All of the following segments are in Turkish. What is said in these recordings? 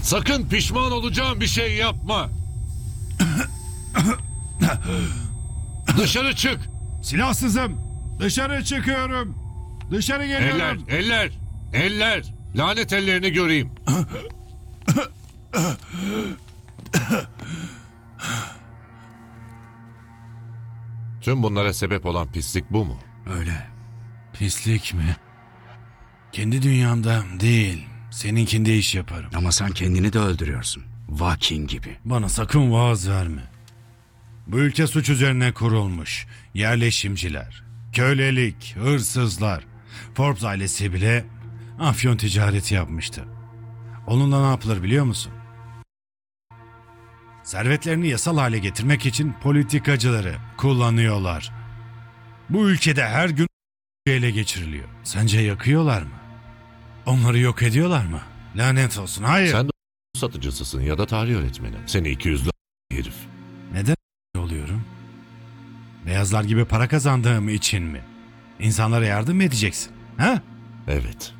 Sakın pişman olacağın bir şey yapma. Dışarı çık. Silahsızım. Dışarı çıkıyorum. Dışarı geliyorum. Eller. Lanet ellerini göreyim. Tüm bunlara sebep olan pislik bu mu? Öyle. Pislik mi? Kendi dünyamda değil. Seninkinde iş yaparım. Ama sen kendini de öldürüyorsun. Vakin gibi. Bana sakın vaaz verme. Bu ülke suç üzerine kurulmuş. Yerleşimciler, kölelik, hırsızlar. Forbes ailesi bile afyon ticareti yapmıştı. Onunla ne yapılır biliyor musun? Servetlerini yasal hale getirmek için politikacıları kullanıyorlar. Bu ülkede her gün ele geçiriliyor. Sence yakıyorlar mı? Onları yok ediyorlar mı? Lanet olsun, hayır. Sen de satıcısısın ya da tarih öğretmeni. Seni 200'lü herif. Neden oluyorum? Beyazlar gibi para kazandığım için mi? İnsanlara yardım mı edeceksin? Ha? Evet.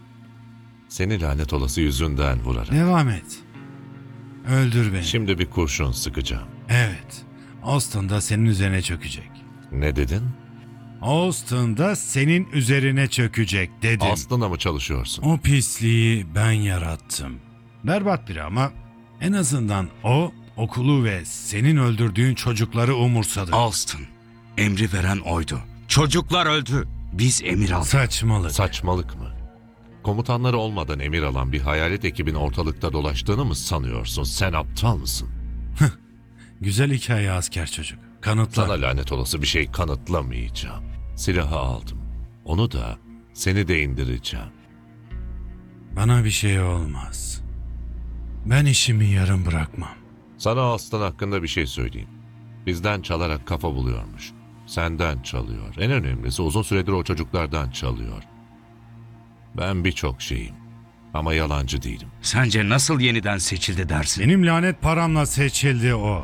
Seni lanet olası yüzünden vurarak. Devam et. Öldür beni. Şimdi bir kurşun sıkacağım. Evet. Austin da senin üzerine çökecek. Ne dedin? Austin da senin üzerine çökecek dedim. Aslında mı çalışıyorsun? O pisliği ben yarattım. Berbat biri ama en azından o okulu ve senin öldürdüğün çocukları umursadı. Alston. Emri veren oydu. Çocuklar öldü. Biz emir aldık. Saçmalık. Saçmalık mı? Komutanları olmadan emir alan bir hayalet ekibin ortalıkta dolaştığını mı sanıyorsun? Sen aptal mısın? Güzel hikaye asker çocuk. Kanıtlar. Sana lanet olası bir şey kanıtlamayacağım. Silahı aldım. Onu da seni de indireceğim. Bana bir şey olmaz. Ben işimi yarım bırakmam. Sana Aslan hakkında bir şey söyleyeyim. Bizden çalarak kafa buluyormuş. Senden çalıyor. En önemlisi uzun süredir o çocuklardan çalıyor. Ben birçok şeyim. Ama yalancı değilim. Sence nasıl yeniden seçildi dersin? Benim lanet paramla seçildi o.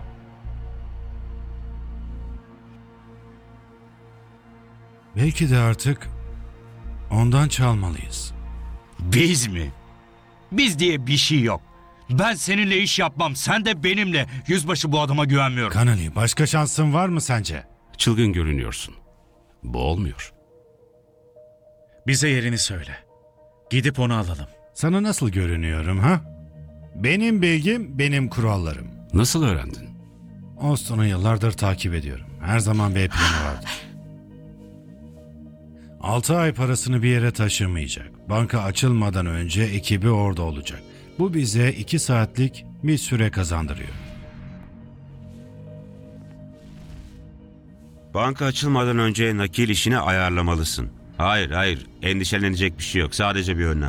Belki de artık ondan çalmalıyız. Biz mi? Biz diye bir şey yok. Ben seninle iş yapmam. Sen de benimle. Yüzbaşı, bu adama güvenmiyorum. Kanali, başka şansın var mı sence? Çılgın görünüyorsun. Bu olmuyor. Bize yerini söyle. Gidip onu alalım. Sana nasıl görünüyorum ha? Benim bilgim, benim kurallarım. Nasıl öğrendin? Austin'u yıllardır takip ediyorum. Her zaman bir planı vardı. 6 ay parasını bir yere taşımayacak. Banka açılmadan önce ekibi orada olacak. Bu bize 2 saatlik bir süre kazandırıyor. Banka açılmadan önce nakil işini ayarlamalısın. Hayır. Endişelenecek bir şey yok. Sadece bir önlem.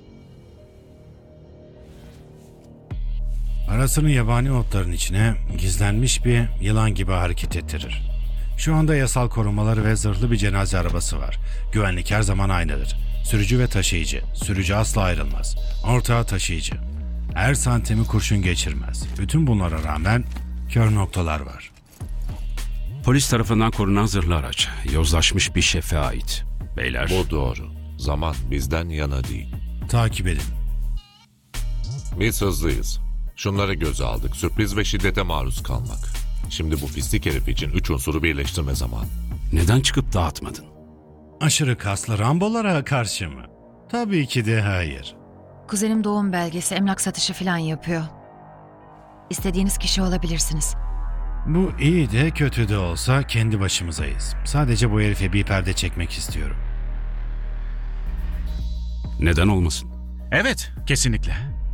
Parasını yabani otların içine gizlenmiş bir yılan gibi hareket ettirir. Şu anda yasal korumaları ve zırhlı bir cenaze arabası var. Güvenlik her zaman aynıdır. Sürücü ve taşıyıcı. Sürücü asla ayrılmaz. Ortağı taşıyıcı. Her santimi kurşun geçirmez. Bütün bunlara rağmen kör noktalar var. Polis tarafından korunan zırhlı araç. Yozlaşmış bir şefe ait. Beyler. Bu doğru. Zaman bizden yana değil. Takip edin. Biz hızlıyız. Şunları göze aldık. Sürpriz ve şiddete maruz kalmak. Şimdi bu pislik herif için 3 unsuru birleştirme zamanı. Neden çıkıp dağıtmadın? Aşırı kaslı Rambolara karşı mı? Tabii ki de hayır. Kuzenim doğum belgesi, emlak satışı falan yapıyor. İstediğiniz kişi olabilirsiniz. Bu iyi de kötü de olsa kendi başımızayız. Sadece bu herife bir perde çekmek istiyorum. Neden olmasın? Evet, kesinlikle.